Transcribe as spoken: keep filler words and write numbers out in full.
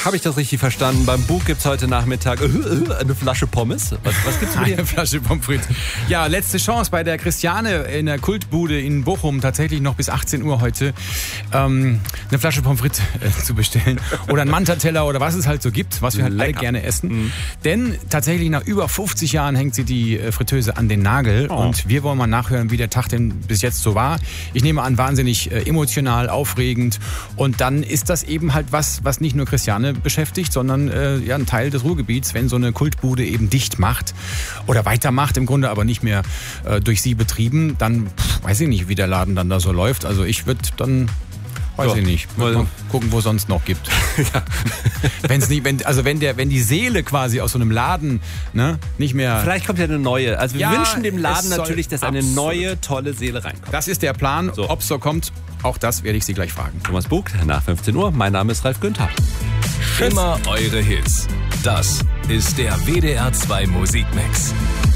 Habe ich das richtig verstanden? Beim Bug gibt es heute Nachmittag äh, äh, eine Flasche Pommes. Was, was gibt's für dir? Eine Flasche Pommes frites. Ja, letzte Chance bei der Christiane in der Kultbude in Bochum, tatsächlich noch bis achtzehn Uhr heute, ähm, eine Flasche Pommes frites äh, zu bestellen. Oder einen Manta-Teller oder was es halt so gibt, was wir halt alle gerne essen. Mhm. Denn tatsächlich nach über fünfzig Jahren hängt sie die äh, Fritteuse an den Nagel. Oh. Und wir wollen mal nachhören, wie der Tag denn bis jetzt so war. Ich nehme an, wahnsinnig äh, emotional, aufregend. Und dann ist das eben halt was, was nicht nur Christiane beschäftigt, sondern äh, ja, ein Teil des Ruhrgebiets, wenn so eine Kultbude eben dicht macht oder weitermacht, im Grunde aber nicht mehr äh, durch sie betrieben, dann pff, weiß ich nicht, wie der Laden dann da so läuft. Also ich würde dann... Weiß ja, ich nicht. Mal gucken, wo es sonst noch gibt. Ja. Wenn's nicht, wenn, also wenn, der, wenn die Seele quasi aus so einem Laden ne, nicht mehr... Vielleicht kommt ja eine neue. Also wir ja, wünschen dem Laden natürlich, dass eine absolut. neue, tolle Seele reinkommt. Das ist der Plan. So. Ob es so kommt, auch das werde ich Sie gleich fragen. Thomas Bug, nach fünfzehn Uhr. Mein Name ist Ralf Günther. Immer eure Hits. Das ist der W D R zwei Musikmix.